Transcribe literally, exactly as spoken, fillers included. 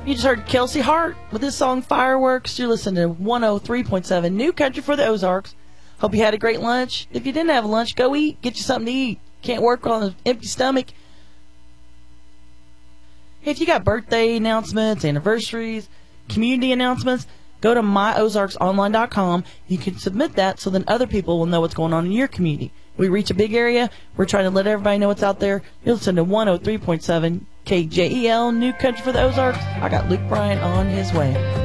You just heard Kelsey Hart with his song Fireworks. You're listening to one oh three point seven New Country for the Ozarks. Hope you had a great lunch. If you didn't have lunch, go eat. Get you something to eat. Can't work on an empty stomach. Hey, if you got birthday announcements, anniversaries, community announcements, go to my ozarks online dot com. You can submit that so then other people will know what's going on in your community. We reach a big area. We're trying to let everybody know what's out there. You'll listen to one oh three point seven K J E L, New Country for the Ozarks. I got Luke Bryan on his way.